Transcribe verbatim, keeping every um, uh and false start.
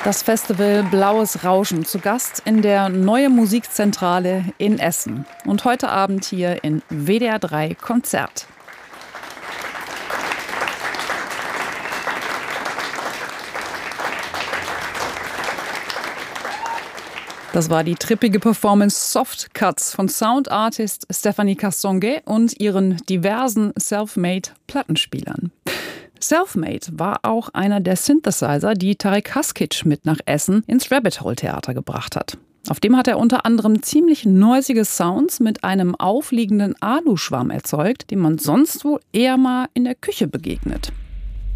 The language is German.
Das Festival Blaues Rauschen zu Gast in der Neue Musikzentrale in Essen. Und heute Abend hier in W D R drei Konzert. Das war die trippige Performance Soft Cuts von Soundartist Stephanie Castonguay und ihren diversen Selfmade-Plattenspielern. Selfmade war auch einer der Synthesizer, die Tarek Haskic mit nach Essen ins Rabbit Hole Theater gebracht hat. Auf dem hat er unter anderem ziemlich noisige Sounds mit einem aufliegenden Aluschwamm erzeugt, dem man sonst wohl eher mal in der Küche begegnet.